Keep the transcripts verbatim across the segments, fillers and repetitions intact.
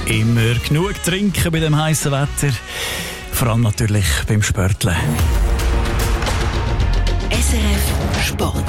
Immer genug trinken bei dem heißen Wetter. Vor allem natürlich beim Sporteln. S R F Sport.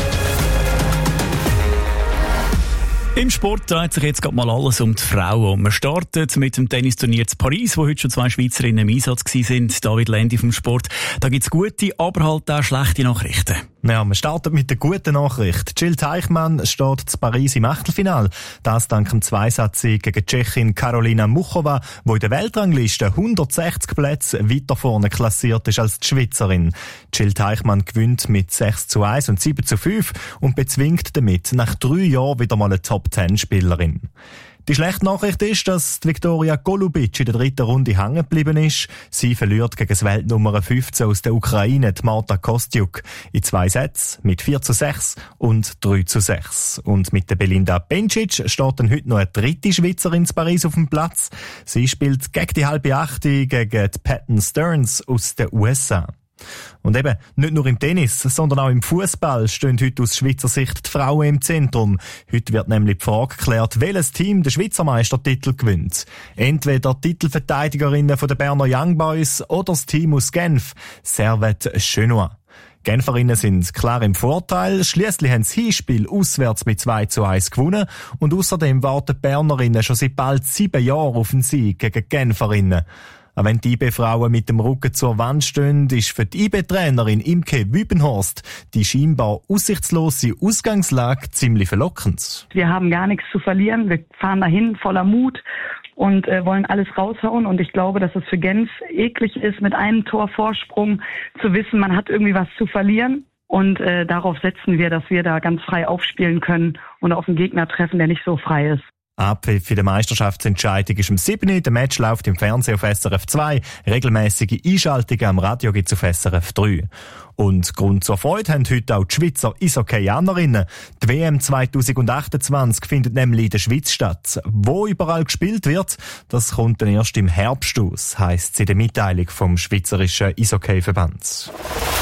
Im Sport dreht sich jetzt gerade mal alles um die Frauen. Wir starten mit dem Tennisturnier zu Paris, wo heute schon zwei Schweizerinnen im Einsatz waren. David Lendi vom Sport. Da gibt es gute, aber halt auch schlechte Nachrichten. Ja, wir starten mit der guten Nachricht. Jill Teichmann steht zu Paris im Achtelfinale. Das dank dem Zweisatz-Sieg gegen die Tschechin Karolina Muchova, die in der Weltrangliste hundertsechzig Plätze weiter vorne klassiert ist als die Schweizerin. Jill Teichmann gewinnt mit sechs zu eins und sieben zu fünf und bezwingt damit nach drei Jahren wieder mal eine Top-Zehn-Spielerin. Die schlechte Nachricht ist, dass die Viktoria Golubic in der dritten Runde hängen geblieben ist. Sie verliert gegen das Weltnummer fünfzehn aus der Ukraine, die Marta Kostyuk, in zwei Sätzen mit vier zu sechs und drei zu sechs. Und mit der Belinda Bencic steht dann heute noch eine dritte Schweizerin in Paris auf dem Platz. Sie spielt gegen die halbe Achte gegen die Patton Stearns aus den U S A. Und eben, nicht nur im Tennis, sondern auch im Fußball stehen heute aus Schweizer Sicht die Frauen im Zentrum. Heute wird nämlich die Frage geklärt, welches Team den Schweizer Meistertitel gewinnt. Entweder die Titelverteidigerinnen von den Berner Young Boys oder das Team aus Genf, Servette Chenois. Genferinnen sind klar im Vorteil. Schliesslich haben sie Hinspiel auswärts mit zwei zu eins gewonnen. Und außerdem warten die Bernerinnen schon seit bald sieben Jahren auf den Sieg gegen die Genferinnen. Auch wenn die I B-Frauen mit dem Rücken zur Wand stehen, ist für die I B-Trainerin Imke Wübenhorst die scheinbar aussichtslose Ausgangslage ziemlich verlockend. Wir haben gar nichts zu verlieren. Wir fahren dahin voller Mut und äh, wollen alles raushauen. Und ich glaube, dass es für Genf eklig ist, mit einem Tor Vorsprung zu wissen, man hat irgendwie was zu verlieren. Und äh, darauf setzen wir, dass wir da ganz frei aufspielen können und auf einen Gegner treffen, der nicht so frei ist. Abpfiff für die Meisterschaftsentscheidung ist um sieben Uhr. Der Match läuft im Fernsehen auf S R F zwei. Regelmäßige Einschaltungen am Radio gibt es auf S R F drei. Und Grund zur Freude haben heute auch die Schweizer Eishockeyanerinnen. Die W M zwanzig achtundzwanzig findet nämlich in der Schweiz statt. Wo überall gespielt wird, das kommt dann erst im Herbst aus, heisst es in der Mitteilung vom Schweizerischen Eishockeyverband.